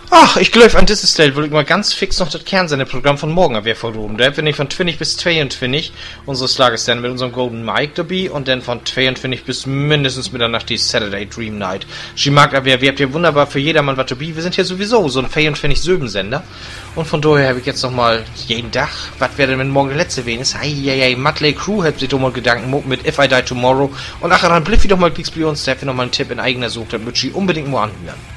Ach, ich glaube, an dieser Stelle will ich mal ganz fix noch das Kernsendeprogramm von morgen hervorrufen. Da bin ich von 20 bis 22 unsere Schlagerstände mit unserem Golden Mike dabei und dann von 22 bis mindestens Mitternacht die Saturday Dream Night. Sie mag aber, wir habt ja wunderbar für jedermann was dabei. Wir sind ja sowieso so ein 24 Söbensender. Und von daher habe ich jetzt nochmal jeden Tag, was wäre denn morgen der letzte Venus? Heieiei, Mötley Crüe hat sich doch mal Gedanken mit If I Die Tomorrow. Und ach, dann bliff ich doch mal Pix bei uns, da habt ihr nochmal einen Tipp in eigener Suche, das würde ich unbedingt mal anhören.